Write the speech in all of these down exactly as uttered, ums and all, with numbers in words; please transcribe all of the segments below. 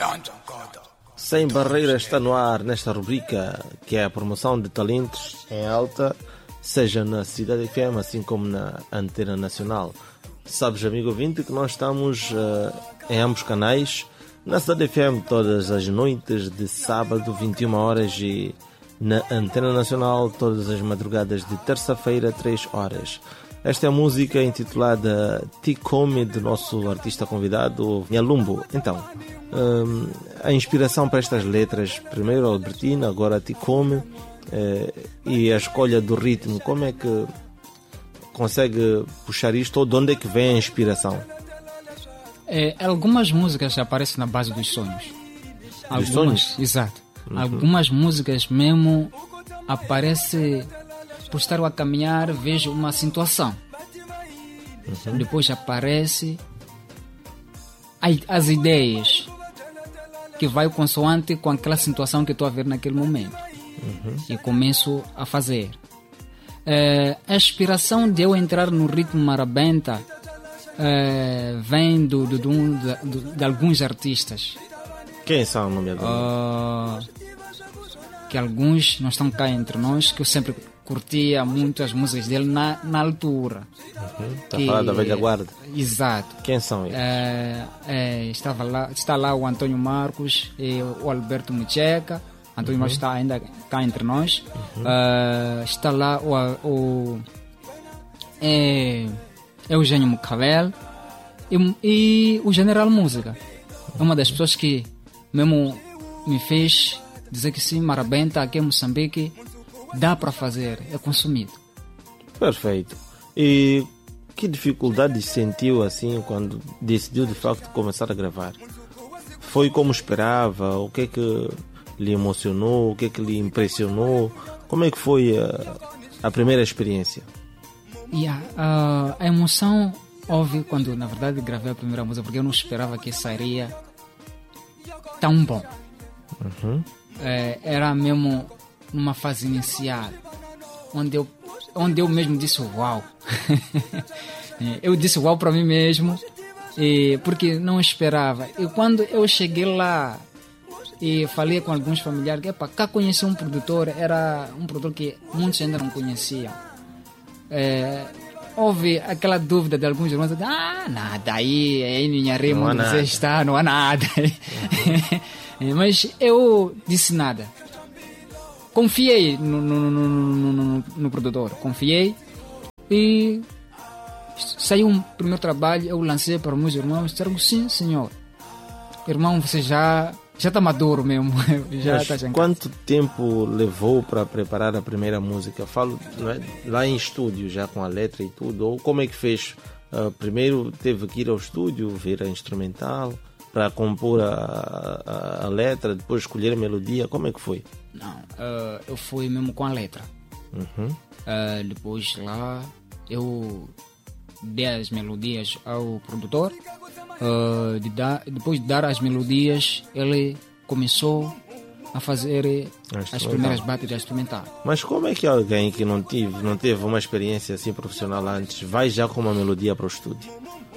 Sem Barreiras está no ar nesta rubrica que é a promoção de talentos em alta, seja na Cidade F M assim como na Antena Nacional. Sabes, amigo ouvinte, que nós estamos uh, em ambos canais, na Cidade F M todas as noites de sábado, vinte e uma horas, e na Antena Nacional todas as madrugadas de terça-feira, três horas. Esta é a música intitulada Tikome, do nosso artista convidado, Nyalumbo. Então, um, a inspiração para estas letras, primeiro Albertina, agora Tikome, eh, e a escolha do ritmo, como é que consegue puxar isto, ou de onde é que vem a inspiração? É, algumas músicas aparecem na base dos sonhos. Dos algumas, sonhos? Exato. Uhum. Algumas músicas mesmo aparecem por estar a caminhar, vejo uma situação. Uhum. Depois aparece as ideias que vai consoante com aquela situação que estou a ver naquele momento. Uhum. E começo a fazer. É, a inspiração de eu entrar no ritmo marabenta é, vem do, do, do, de, de alguns artistas. Quem são, nomeadamente? Uh, que alguns não estão cá entre nós, que eu sempre curtia muito as músicas dele na, na altura. Uhum. Está a falar da velha guarda? Exato. Quem são eles? É, é, estava lá, está lá o Antônio Marcos e o Alberto Mucheca. Antônio uhum. Marcos está ainda cá entre nós. Uhum. Uh, está lá o, o é, Eugênio Mucavel e, e o General Música. É uma das pessoas que mesmo me fez dizer que sim, marabenta aqui em Moçambique dá para fazer, é consumido. Perfeito. E que dificuldade sentiu assim quando decidiu de facto começar a gravar? Foi como esperava? O que é que lhe emocionou? O que é que lhe impressionou? Como é que foi a, a primeira experiência? Yeah, uh, a emoção houve quando na verdade gravei a primeira música, porque eu não esperava que sairia tão bom. Uhum. É, era mesmo numa fase inicial onde eu, onde eu mesmo disse uau. Eu disse uau para mim mesmo, e, porque não esperava. E quando eu cheguei lá e falei com alguns familiares, epa, cá conheci um produtor, era um produtor que muitos ainda não conheciam. É, houve aquela dúvida de alguns irmãos, ah, nada aí, aí minha rima não está, não há nada. Uhum. Mas eu disse nada. Confiei no, no, no, no, no, no produtor, confiei e saiu um primeiro trabalho, eu lancei para meus irmãos, disseram sim senhor, irmão, você já já está maduro mesmo. Já tá quanto tempo levou para preparar a primeira música? Falo, não é? Lá em estúdio, já com a letra e tudo, ou como é que fez? Uh, primeiro teve que ir ao estúdio, ver a instrumental para compor a, a, a letra, depois escolher a melodia, como é que foi? Não, uh, eu fui mesmo com a letra. Uhum. Uh, depois lá eu dei as melodias ao produtor. Uh, de dar, depois de dar as melodias, ele começou a fazer as primeiras bateries instrumentais. Mas como é que alguém que não teve, não teve uma experiência assim profissional antes vai já com uma melodia para o estúdio?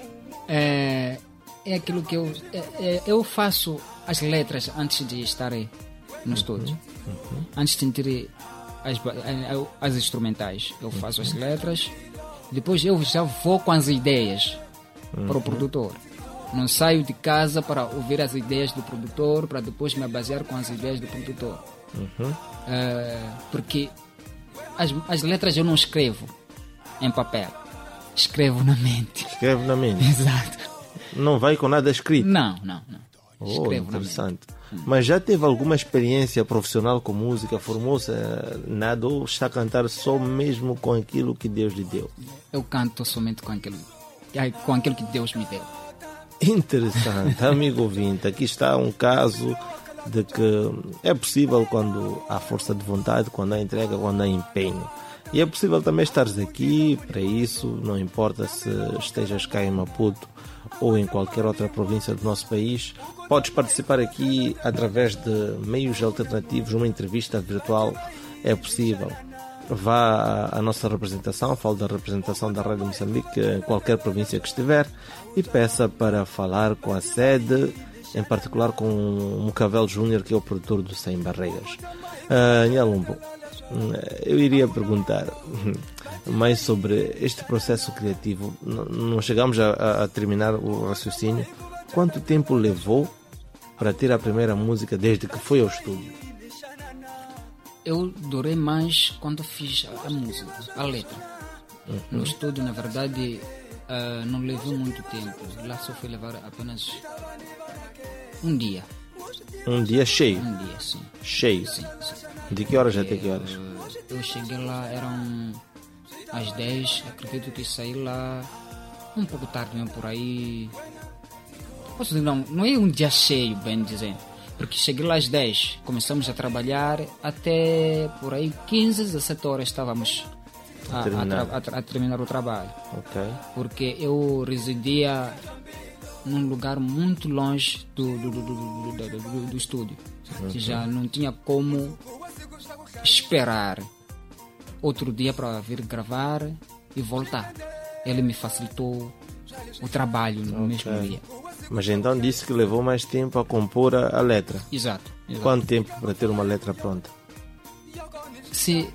É, é aquilo que eu é, é, eu faço as letras antes de estar no uhum, estúdio, uhum. Antes de ter as, as instrumentais eu faço uhum. as letras, depois eu já vou com as ideias uhum. para o produtor. Não saio de casa para ouvir as ideias do produtor, para depois me basear com as ideias do produtor. Uhum. Uh, porque as, as letras eu não escrevo em papel, escrevo na mente. Escreve na mente? Exato. Não vai com nada escrito? Não, não, não. Oh, escrevo interessante. Na mente. Mas já teve alguma experiência profissional com música? Formou-se nada ou está a cantar só mesmo com aquilo que Deus lhe deu? Eu canto somente com aquilo, com aquilo que Deus me deu. Interessante, amigo ouvinte, aqui está um caso de que é possível quando há força de vontade, quando há entrega, quando há empenho. E é possível também estares aqui para isso, não importa se estejas cá em Maputo ou em qualquer outra província do nosso país. Podes participar aqui através de meios alternativos, uma entrevista virtual é possível. Vá à nossa representação, falo da representação da Rádio Moçambique em qualquer província que estiver e peça para falar com a sede em particular com o Mucavel Júnior, que é o produtor do Sem Barreiras. Uh, Nhalumbo, eu iria perguntar mais sobre este processo criativo. Não chegamos a, a terminar o raciocínio. Quanto tempo levou para ter a primeira música desde que foi ao estúdio? Eu durei mais quando fiz a, a música, a letra. Uhum. No estúdio, na verdade, uh, não levou muito tempo. Lá só foi levar apenas um dia. Um dia cheio? Um dia, sim. Cheio? Sim, sim. De que horas até que horas? Eu, eu cheguei lá, eram às dez, acredito que saí lá um pouco tarde, mesmo por aí. Posso dizer, não, não é um dia cheio, bem dizendo, porque cheguei lá às dez, começamos a trabalhar até por aí quinze, dezessete horas estávamos a, a, terminar. A, a, a terminar o trabalho. Okay. Porque eu residia num lugar muito longe do, do, do, do, do, do, do estúdio, uhum. que já não tinha como esperar outro dia para vir gravar e voltar. Ele me facilitou o trabalho no okay. mesmo dia. Mas então disse que levou mais tempo a compor a, a letra. Exato, exato. Quanto tempo para ter uma letra pronta? Se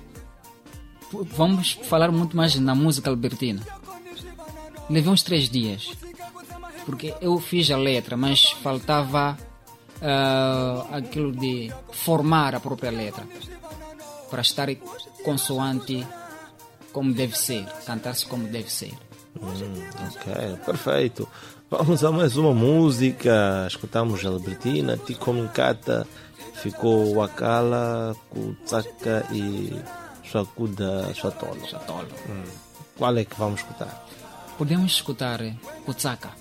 vamos falar muito mais na música albertina, levei uns três dias, porque eu fiz a letra, mas faltava uh, aquilo de formar a própria letra para estar consoante como deve ser, cantar-se como deve ser. Hum, ok, perfeito. Vamos a mais uma música. Escutamos a Albertina, Tikominkata, ficou Wakala, Kutsaka e Shakuda Shatolo. Shatolo. Hum. Qual é que vamos escutar? Podemos escutar Kutsaka.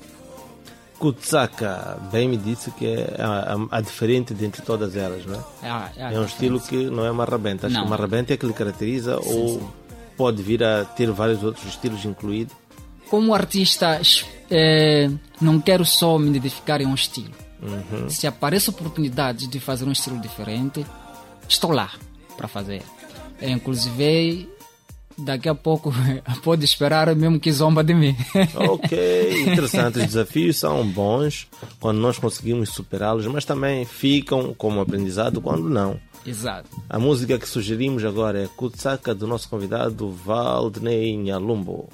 Kutsaka, bem me disse que é a, a, a diferente dentre todas elas, não é? É, é, é um estilo que não é marrabenta. Acho não. que marrabenta é que lhe caracteriza, sim, ou sim. Pode vir a ter vários outros estilos incluídos? Como artista, é, não quero só me identificar em um estilo. Uhum. Se aparece oportunidade de fazer um estilo diferente, estou lá para fazer. É, inclusive, daqui a pouco pode esperar mesmo que zomba de mim. Ok, interessante. Os desafios são bons quando nós conseguimos superá-los, mas também ficam como aprendizado quando não. Exato. A música que sugerimos agora é Kutsaka, do nosso convidado Valdney Nhalumbo.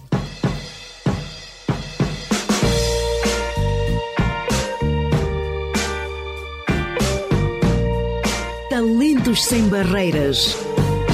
Talentos sem barreiras.